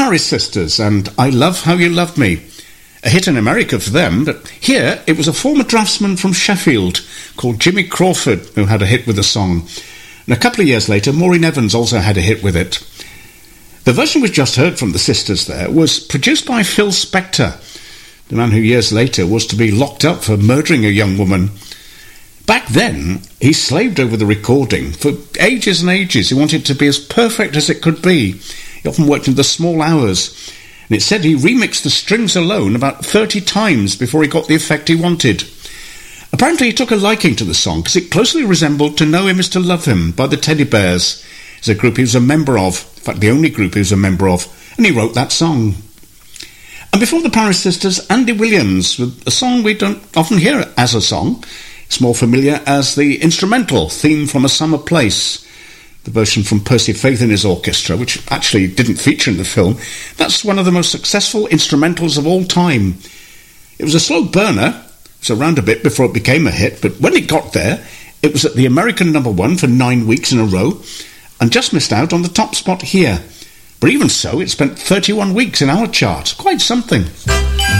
Paris Sisters and I Love How You Love Me. A hit in America for them, but here it was a former draftsman from Sheffield called Jimmy Crawford who had a hit with the song. And a couple of years later, Maureen Evans also had a hit with it. The version we've just heard from the sisters there was produced by Phil Spector, the man who years later was to be locked up for murdering a young woman. Back then, he slaved over the recording for ages and ages. He wanted it to be as perfect as it could be. He often worked in the small hours, and it said he remixed the strings alone about 30 times before he got the effect he wanted. Apparently he took a liking to the song because it closely resembled To Know Him Is To Love Him by the Teddy Bears. It's a group he was a member of, in fact the only group he was a member of, and he wrote that song. And before the Paris Sisters, Andy Williams with a song we don't often hear as a song. It's more familiar as the instrumental theme from A Summer Place, the version from Percy Faith and his orchestra, which actually didn't feature in the film. That's one of the most successful instrumentals of all time. It was a slow burner. It was around a bit before it became a hit, but when it got there, it was at the American #1 for 9 weeks in a row, and just missed out on the top spot here. But even so, it spent 31 weeks in our chart. Quite something.